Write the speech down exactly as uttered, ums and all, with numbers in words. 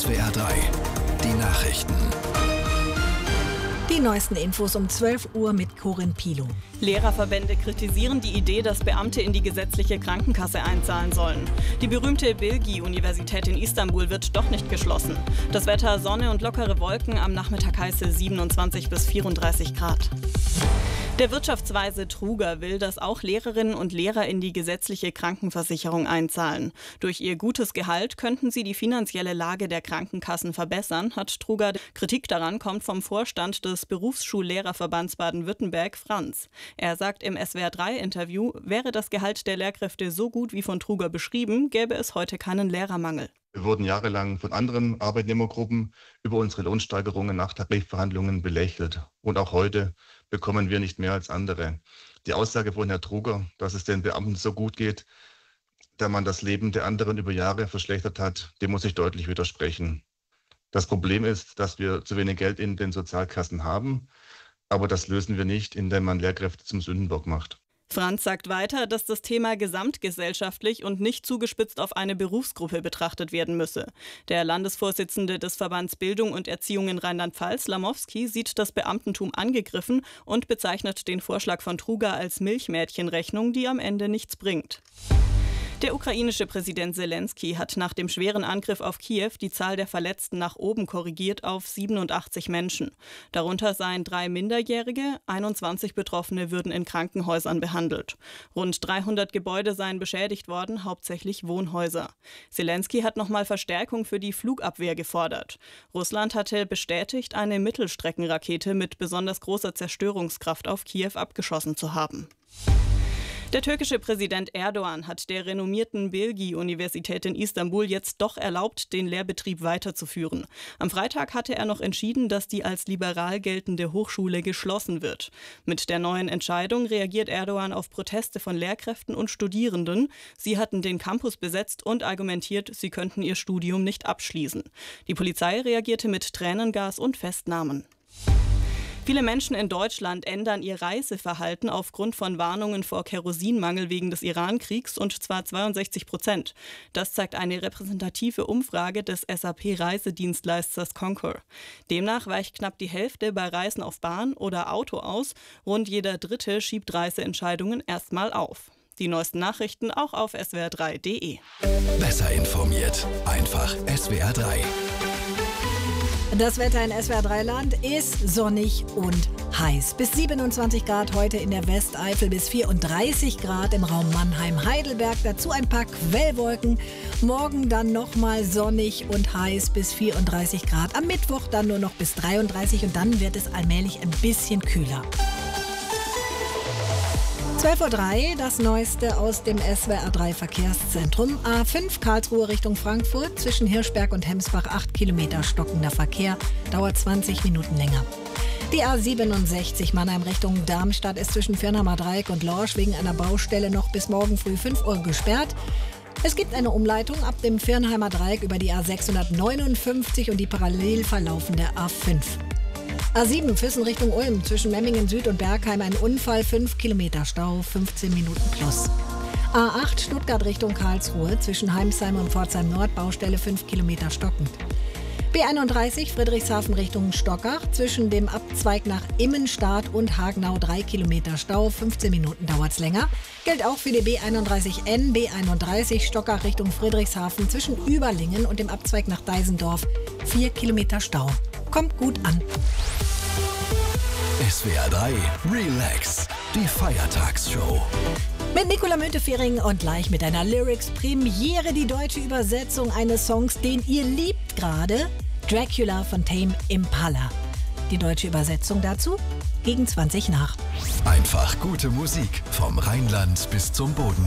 S W R drei, die Nachrichten. Die neuesten Infos um zwölf Uhr mit Corinne Pilo. Lehrerverbände kritisieren die Idee, dass Beamte in die gesetzliche Krankenkasse einzahlen sollen. Die berühmte Bilgi-Universität in Istanbul wird doch nicht geschlossen. Das Wetter: Sonne und lockere Wolken, am Nachmittag heiße siebenundzwanzig bis vierunddreißig Grad. Der Wirtschaftsweise Truger will, dass auch Lehrerinnen und Lehrer in die gesetzliche Krankenversicherung einzahlen. Durch ihr gutes Gehalt könnten sie die finanzielle Lage der Krankenkassen verbessern, hat Truger. Kritik daran kommt vom Vorstand des Berufsschullehrerverbands Baden-Württemberg, Franz. Er sagt im S W R drei Interview, wäre das Gehalt der Lehrkräfte so gut wie von Truger beschrieben, gäbe es heute keinen Lehrermangel. Wir wurden jahrelang von anderen Arbeitnehmergruppen über unsere Lohnsteigerungen nach Tarifverhandlungen belächelt. Und auch heute bekommen wir nicht mehr als andere. Die Aussage von Herrn Truger, dass es den Beamten so gut geht, da man das Leben der anderen über Jahre verschlechtert hat, dem muss ich deutlich widersprechen. Das Problem ist, dass wir zu wenig Geld in den Sozialkassen haben, aber das lösen wir nicht, indem man Lehrkräfte zum Sündenbock macht. Franz sagt weiter, dass das Thema gesamtgesellschaftlich und nicht zugespitzt auf eine Berufsgruppe betrachtet werden müsse. Der Landesvorsitzende des Verbands Bildung und Erziehung in Rheinland-Pfalz, Lamowski, sieht das Beamtentum angegriffen und bezeichnet den Vorschlag von Truger als Milchmädchenrechnung, die am Ende nichts bringt. Der ukrainische Präsident Zelensky hat nach dem schweren Angriff auf Kiew die Zahl der Verletzten nach oben korrigiert auf siebenundachtzig Menschen. Darunter seien drei Minderjährige, einundzwanzig Betroffene würden in Krankenhäusern behandelt. Rund dreihundert Gebäude seien beschädigt worden, hauptsächlich Wohnhäuser. Zelensky hat nochmal Verstärkung für die Flugabwehr gefordert. Russland hatte bestätigt, eine Mittelstreckenrakete mit besonders großer Zerstörungskraft auf Kiew abgeschossen zu haben. Der türkische Präsident Erdogan hat der renommierten Bilgi-Universität in Istanbul jetzt doch erlaubt, den Lehrbetrieb weiterzuführen. Am Freitag hatte er noch entschieden, dass die als liberal geltende Hochschule geschlossen wird. Mit der neuen Entscheidung reagiert Erdogan auf Proteste von Lehrkräften und Studierenden. Sie hatten den Campus besetzt und argumentiert, sie könnten ihr Studium nicht abschließen. Die Polizei reagierte mit Tränengas und Festnahmen. Viele Menschen in Deutschland ändern ihr Reiseverhalten aufgrund von Warnungen vor Kerosinmangel wegen des Iran-Kriegs, und zwar zweiundsechzig Prozent. Das zeigt eine repräsentative Umfrage des S A P-Reisedienstleisters Concur. Demnach weicht knapp die Hälfte bei Reisen auf Bahn oder Auto aus. Rund jeder Dritte schiebt Reiseentscheidungen erstmal auf. Die neuesten Nachrichten auch auf S W R drei punkt de. Besser informiert, einfach S W R drei. Das Wetter in S W R drei Land ist sonnig und heiß. Bis siebenundzwanzig Grad heute in der Westeifel, bis vierunddreißig Grad im Raum Mannheim-Heidelberg. Dazu ein paar Quellwolken. Morgen dann nochmal sonnig und heiß bis vierunddreißig Grad. Am Mittwoch dann nur noch bis dreiunddreißig und dann wird es allmählich ein bisschen kühler. zwölf Uhr drei, das Neueste aus dem S W R drei Verkehrszentrum. A fünf Karlsruhe Richtung Frankfurt, zwischen Hirschberg und Hemsbach acht Kilometer stockender Verkehr, dauert zwanzig Minuten länger. Die A siebenundsechzig Mannheim Richtung Darmstadt ist zwischen Firnheimer Dreieck und Lorsch wegen einer Baustelle noch bis morgen früh fünf Uhr gesperrt. Es gibt eine Umleitung ab dem Firnheimer Dreieck über die A sechshundertneunundfünfzig und die parallel verlaufende A fünf. A sieben Füssen Richtung Ulm, zwischen Memmingen Süd und Bergheim ein Unfall, fünf Kilometer Stau, fünfzehn Minuten plus. A acht Stuttgart Richtung Karlsruhe, zwischen Heimsheim und Pforzheim Nord, Baustelle fünf Kilometer stockend. B einunddreißig Friedrichshafen Richtung Stockach, zwischen dem Abzweig nach Immenstadt und Hagenau drei Kilometer Stau, fünfzehn Minuten dauert's länger. Gilt auch für die B einunddreißig N, B einunddreißig Stockach Richtung Friedrichshafen, zwischen Überlingen und dem Abzweig nach Deisendorf, vier Kilometer Stau. Kommt gut an. S W R drei Relax, die Feiertagsshow. Mit Nicola Müntefering und gleich mit einer Lyrics-Premiere die deutsche Übersetzung eines Songs, den ihr liebt gerade, Dracula von Tame Impala. Die deutsche Übersetzung dazu gegen zwanzig nach. Einfach gute Musik vom Rheinland bis zum Boden.